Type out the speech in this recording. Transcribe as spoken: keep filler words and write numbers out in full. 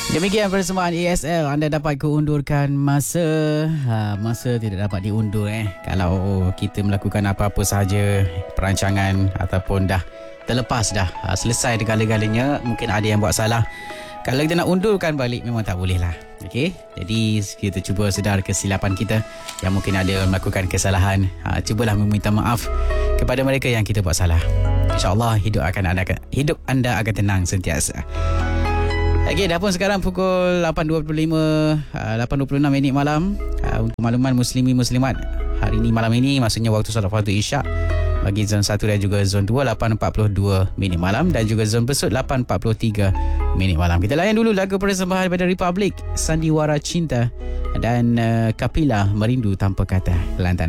Demikian persembahan A S L. Anda dapat keundurkan masa. ha, Masa tidak dapat diundur eh Kalau kita melakukan apa-apa sahaja, perancangan ataupun dah terlepas dah, ha, selesai segala-galanya, mungkin ada yang buat salah. Kalau kita nak undurkan balik, memang tak boleh lah. Okey, jadi kita cuba sedar kesilapan kita. Yang mungkin ada melakukan kesalahan, ha, cubalah meminta maaf kepada mereka yang kita buat salah. InsyaAllah hidup akan anda hidup anda akan tenang sentiasa. Okey, dah pun sekarang pukul lapan dua puluh lima, lapan dua puluh enam minit malam. Untuk makluman muslimi muslimat, hari ini malam ini maksudnya waktu solat fardu Isyak bagi zon satu dan juga zon dua, lapan empat puluh dua minit malam, dan juga zon besut lapan empat puluh tiga minit malam. Kita layan dulu lagu persembahan daripada Republik, Sandiwara Cinta dan uh, Kapila, Merindu Tanpa Kata, Kelantan.